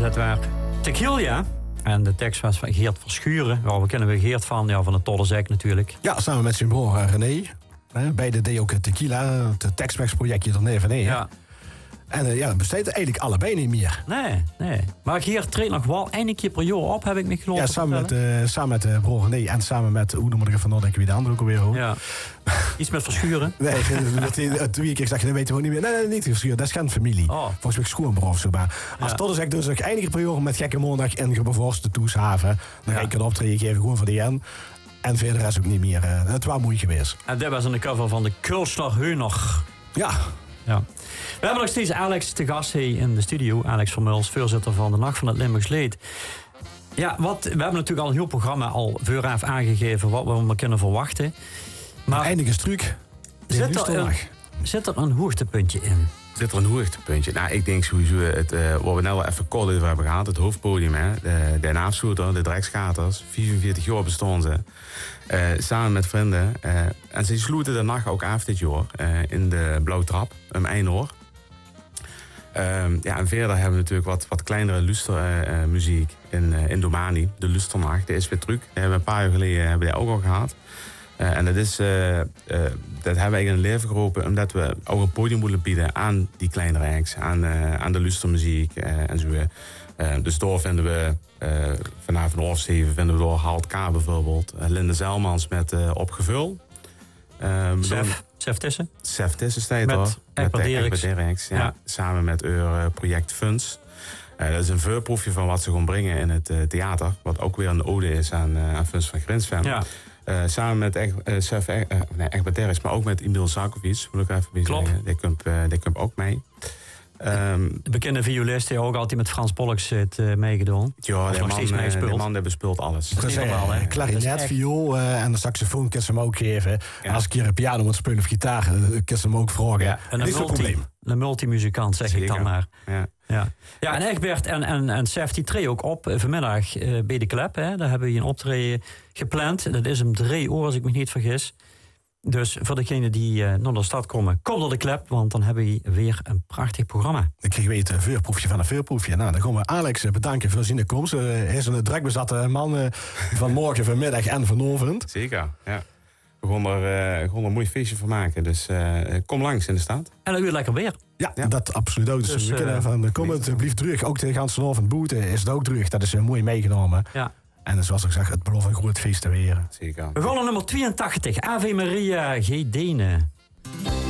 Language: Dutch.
Dat waren Tequila. En de tekst was van Geert Verschuren. Ja, we kennen we Geert van de Toddenzek natuurlijk. Ja, samen met zijn broer René. Beide deed ook Tequila, het Tex-Mex-projectje er neveneen. Ja. En dat bestaat eigenlijk allebei niet meer. Nee. Maar Geert treedt nog wel één keer per jaar op, heb ik me geloofd. Ja, samen met broer René en samen met, hoe noem ik ervan, dat ik wie de andere ook alweer hoor. Ja. Iets met Verschuren? Nee, 2 keer zeg je, dat weten we niet meer. Nee, niet Verschuren, dat is geen familie. Oh. Volgens mij schoonbroer of zo. Maar als dat is ik dus ook eindige periode met Gekke Maandag in Gebevorste Toeshaven. Dan ga ik een optreden geven gewoon voor die en. En verder is ook niet meer. Het was moeilijk geweest. En dat was een cover van de Kulsler Heuner. Ja. We hebben nog steeds Alex te gast hier in de studio. Alex Vermeuls, voorzitter van de Nacht van het Limburgs Leed. Ja, we hebben natuurlijk al een heel programma al vooraf aangegeven wat we maar kunnen verwachten. Maar eindelijk een truc. Zit er een hoogtepuntje in? Zit er een hoogtepuntje? Nou, ik denk sowieso wat we net al even kort over hebben gehad. Het hoofdpodium, hè. De naafschoter, de Drekschaters. 44 jaar bestaan ze. Samen met vrienden. En ze sloten de nacht ook af dit jaar. In de Blauwe Trap, om 1 uur. En verder hebben we natuurlijk wat kleinere lustermuziek in Domani. De Lusternacht, de is weer terug. Een paar jaar geleden hebben we dat ook al gehad. En dat hebben we in het leven geroepen omdat we ook een podium willen bieden aan die kleinere acts, aan de lustermuziek en zo. Dus door vinden we vanavond half 7 vinden we door Halt K bijvoorbeeld. Linde Zijlmans met Opgevul. Sef Tissen. Sef Tissen staat er. Met Egbert Derricks. Ja. Samen met project Funds. Dat is een voorproefje van wat ze gaan brengen in het theater. Wat ook weer een ode is aan Funds van Grinsven. Ja. Samen met Egbert Derricks, maar ook met Emil Sarkovic. Moet ik even bijzeggen. Die komt ook mee. De bekende violist die ook altijd met Frans Pollux heeft meegedaan. Ja, de man die bespeelt alles. Dat is normaal, hè? Klarinet, viool en de saxofoon kan ze hem ook geven. Ja. En als ik hier een piano moet spelen of gitaar, kan ze hem ook vragen. Ja, een multimuzikant, zeg Zeker. Ik dan maar. Ja, en Egbert en Sef die treden ook op vanmiddag bij de Klep. Hè. Daar hebben we een optreden gepland. Dat is om 3 uur, als ik me niet vergis. Dus voor degenen die naar de stad komen, kom naar de Klep, want dan hebben we weer een prachtig programma. Dan krijgen we het voorproefje van een voorproefje. Nou, dan gaan we Alex bedanken voor zijn komst. Hij is een drukbezatte man van morgen, vanmiddag en vanavond. Zeker, ja. We gaan er een mooi feestje van maken. Dus kom langs in de stad. En dan weer lekker weer. Ja, dat absoluut ook. Dus we kunnen van kom alsjeblieft terug. Ook de ganse vanavond boete is het ook terug. Dat is mooi meegenomen. Ja. En zoals ik zeg, het belooft een groot feest te weer. Zeker. We gaan naar nummer 82. Ave Maria G. Dene.